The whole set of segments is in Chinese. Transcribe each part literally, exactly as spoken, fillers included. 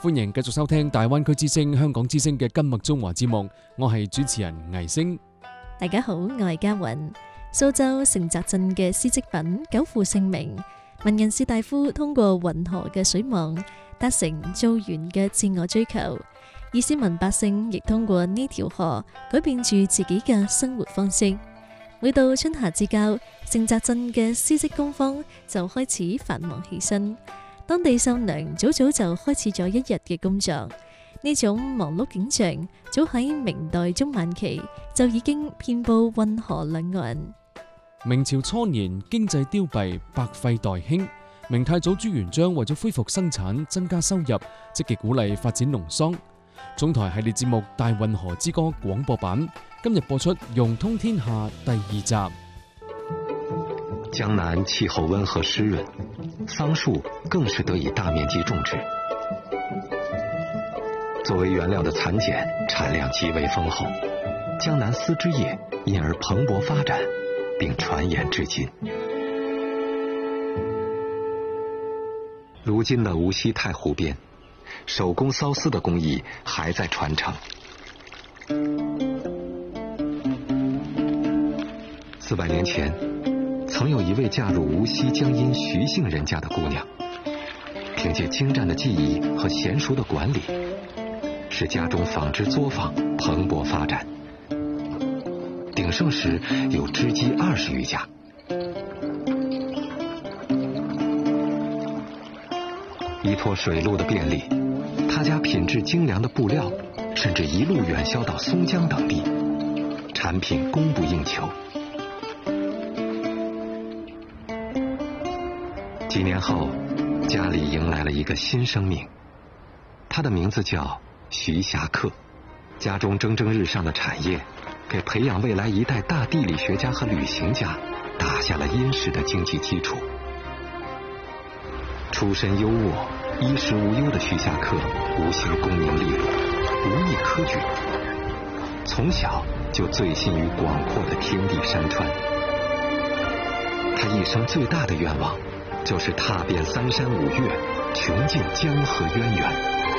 歡迎繼續收聽大灣區之聲、香港之聲嘅今麥中華節目，我係主持人倪星。 大家好，我係嘉雲。蘇州盛澤鎮嘅絲織品久負盛名，文人士大夫通過運河嘅水網達成造園嘅自我追求，而市民百姓亦通過呢條河改變住自己嘅生活方式。每到春夏之交，盛澤鎮嘅絲織工坊就開始繁忙起身。當地繡娘早早就開始咗一日嘅工作，呢種忙碌景象早喺明代中晚期就已經遍佈運河兩岸。 明朝初年經濟凋敝，百廢待興，明太祖朱元璋為咗恢復生產、增加收入，積極鼓勵發展農桑。中台系列節目《大運河之歌》廣播版今日播出《融通天下》第二集。 江南氣候溫和濕潤，桑樹更是得以大面積種植。作為原料的蠶繭產量極為豐厚，江南絲織業因而蓬勃發展，並傳延至今。如今的無錫太湖邊，手工繡絲的工藝還在傳承。四百年前，曾有一位嫁入無錫江陰徐姓人家的姑娘，憑借精湛的技藝和嫻熟的管理，使家中紡織作坊蓬勃發展。鼎盛時有織機二十餘架。依託水路的便利，他家品質精良的布料甚至一路遠銷到松江等地，產品供不應求。幾年後，家裡迎來了一個新生命，他的名字叫徐霞客。家中蒸蒸日上的產業，給培養未來一代大地理學家和旅行家打下了殷實的經濟基礎。出身優渥、衣食無憂的徐霞客，無形功名利祿，不易科舉。從小就醉心於廣闊的天地山川。他一生最大的願望，就是踏遍三山五岳，窮盡江河淵源。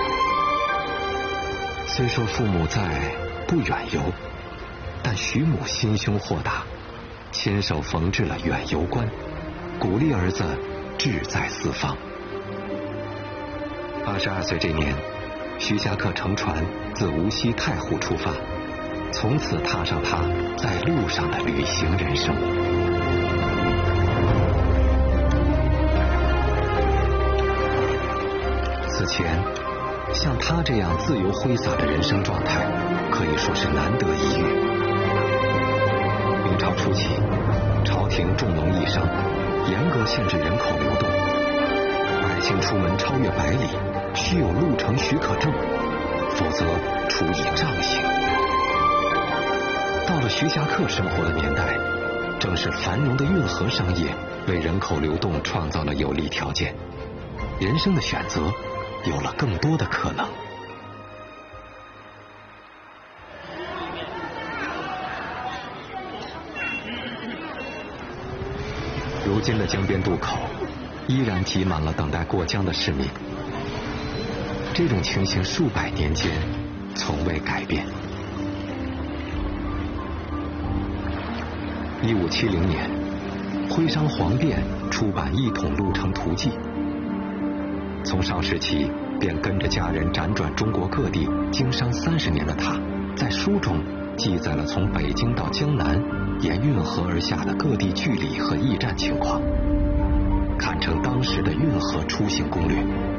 雖說父母在，不遠遊，但徐母心胸豁達，親手縫製了遠遊冠，鼓勵兒子志在四方。二十二歲這年，徐霞客乘船自無錫太湖出發，從此踏上他在路上的旅行人生。此前，像他這樣自由揮灑的人生狀態，可以說是難得一遇。明朝初期，朝廷重農抑商，嚴格限制人口流動，百姓出門超越百里，需有路程許可證，否則處以杖刑。到了徐霞客生活的年代，正是繁榮的運河商業為人口流動創造了有利條件，人生的選擇有了更多的可能。如今的江邊渡口依然擠滿了等待過江的市民，這種情形數百年間從未改變。一五七零年，徽商黃卞出版《一統路程圖記》。從少時起便跟着家人輾轉中國各地經商三十年的他，在書中記載了從北京到江南沿運河而下的各地距離和驿站情況，堪稱當時的運河出行攻略。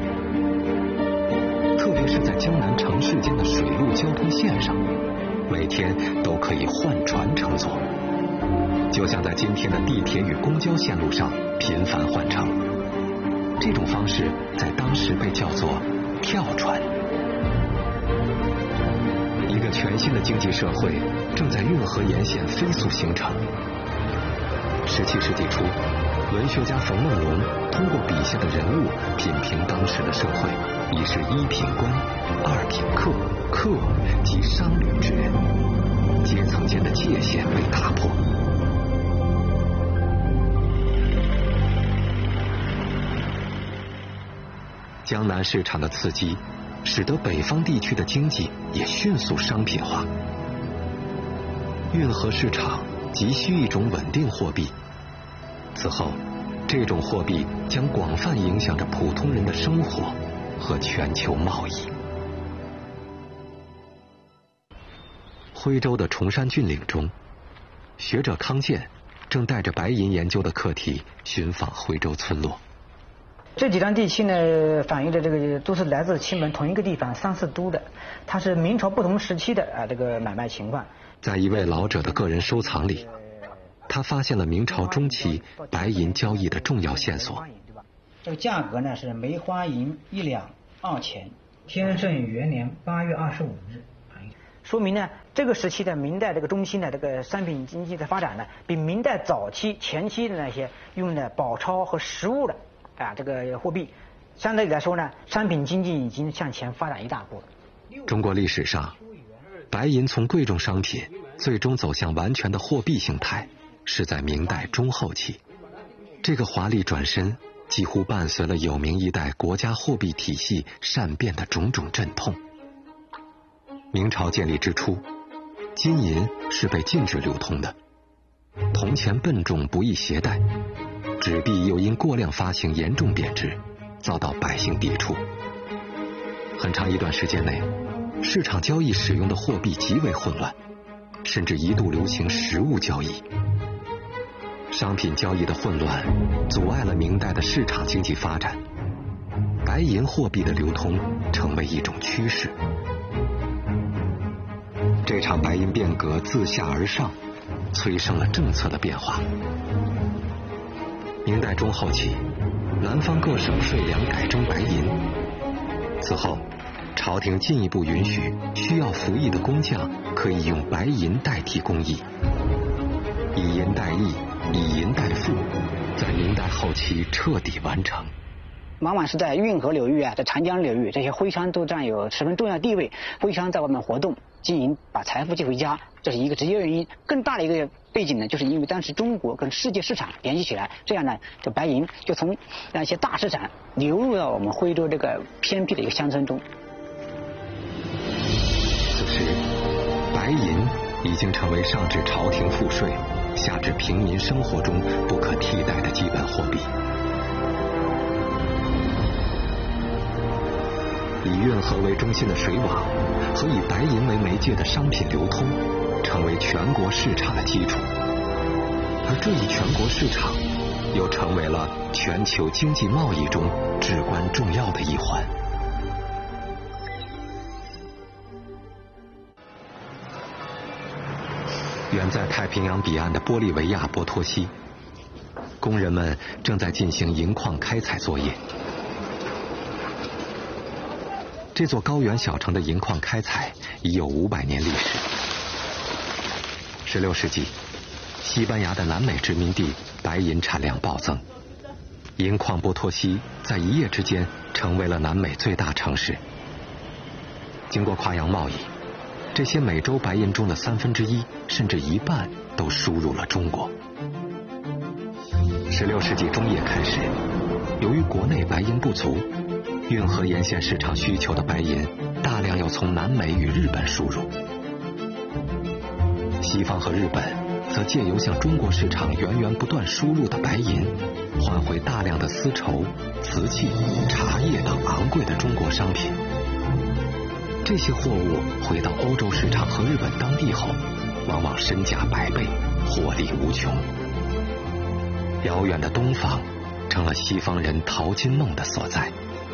特別是在江南城市間的水陸交通線上，每天都可以換船乘坐，就像在今天的地鐵與公交線路上頻繁換乘。這種方式在當時被叫做跳船。一個全新的經濟社會正在運河沿線飛速形成。十七世紀初，文學家馮夢龍通過筆下的人物品評當時的社會，一是一品官、二品客、客及商旅之人，階層間的界限被打破。江南市場的刺激使得北方地区的经济也迅速商品化。运河市场急需一种稳定货币，此后，这种货币将广泛影响着普通人的生活和全球贸易。徽州的崇山峻岭中，学者康健正带着白银研究的课题寻访徽州村落。 这几张地契呢，反映的这个都是来自祁门同一个地方三四都的，它是明朝不同时期的啊这个买卖情况。 在一位老者的个人收藏里，他发现了明朝中期白银交易的重要线索。 这个价格呢是梅花银一两二钱，天圣元年八月二十五日。说明呢，这个时期的明代这个中期呢，这个商品经济的发展呢，比明代早期前期的那些用的宝钞和实物的啊这个货币，相对来说呢，商品经济已经向前发展一大步了。 中国历史上，白银从贵重商品最终走向完全的货币形态，是在明代中后期。这个华丽转身几乎伴随了有明一代国家货币体系善变的种种阵痛。明朝建立之初，金银是被禁止流通的，铜钱笨重不易携带，纸币又因过量发行严重贬值，遭到百姓抵触。很长一段时间内，市场交易使用的货币极为混乱，甚至一度流行实物交易。商品交易的混乱阻碍了明代的市场经济发展，白银货币的流通成为一种趋势。这场白银变革自下而上，催生了政策的变化。明代中后期，南方各省税粮改征白银，此后朝廷进一步允许需要服役的工匠可以用白银代替工役，以银代役，以银代赋，在明代后期彻底完成。 往往是在运河流域啊，在长江流域，这些徽商都占有十分重要地位。徽商在外面活动，经营，把财富寄回家，这是一个直接原因。更大的一个背景呢，就是因为当时中国跟世界市场联系起来，这样呢，这白银就从那些大市场流入到我们徽州这个偏僻的一个乡村中。 此时，白银已经成为上至朝廷赋税，下至平民生活中不可替代的基本货币。以运河为中心的水网和以白银为媒介的商品流通，成为全国市场的基础，而这一全国市场又成为了全球经济贸易中至关重要的一环。远在太平洋彼岸的玻利维亚波托西，工人们正在进行银矿开采作业。这座高原小城的银矿开采已有五百年历史。十六世纪，西班牙的南美殖民地白银产量暴增，银矿波托西在一夜之间成为了南美最大城市。经过跨洋贸易，这些美洲白银中的三分之一甚至一半都输入了中国。十六世纪中叶开始，由于国内白银不足，运河沿线市场需求的白银大量要从南美与日本输入，西方和日本则借由向中国市场源源不断输入的白银，换回大量的丝绸、瓷器、茶叶等昂贵的中国商品。这些货物回到欧洲市场和日本当地后，往往身价百倍，获利无穷。遥远的东方成了西方人淘金梦的所在。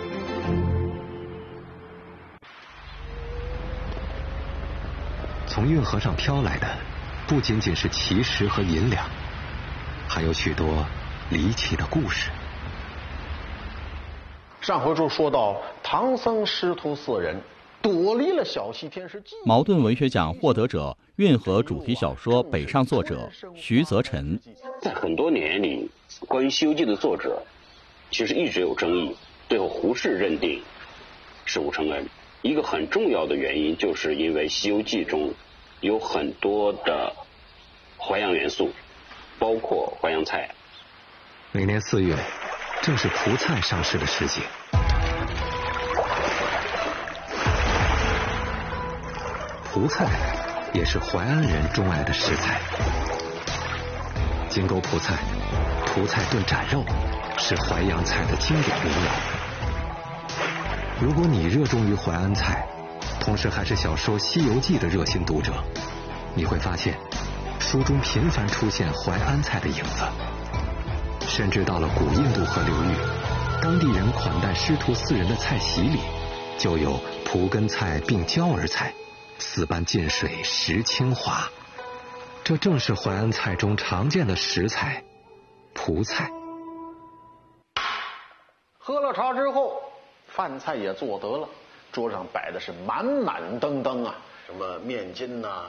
从运河上飘来的不仅仅是奇石和银两，还有许多离奇的故事。 上回书说到，唐僧师徒四人躲离了小西天，是茅盾文学奖获得者、运河主题小说《北上》作者徐则臣。 在很多年里，关于《西游记》的作者其实一直有争议，最后胡适认定是吴承恩。一个很重要的原因，就是因为《西游记》中有很多的淮扬元素，包括淮扬菜。 每年四月，正是蒲菜上市的时节。 蒲菜也是淮安人钟爱的食材。金沟蒲菜、蒲菜炖斩肉是淮扬菜的经典民谣。如果你热衷于淮安菜，同时还是小说《西游记》的热心读者，你会发现书中频繁出现淮安菜的影子。甚至到了古印度河流域，当地人款待师徒四人的菜席里就有蒲根菜并椒儿菜，四般进水食清华。这正是淮安菜中常见的食材蒲菜。 喝了茶之后，饭菜也做得了，桌上摆的是满满登登啊，什么面筋呐、